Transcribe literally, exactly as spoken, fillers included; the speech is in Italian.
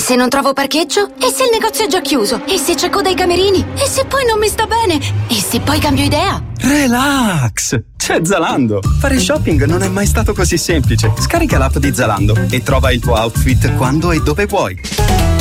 se non trovo parcheggio? E se il negozio è già chiuso? E se c'è coda ai camerini? E se poi non mi sta bene? E se poi cambio idea? Relax! C'è Zalando! Fare shopping non è mai stato così semplice. Scarica l'app di Zalando e trova il tuo outfit quando e dove vuoi.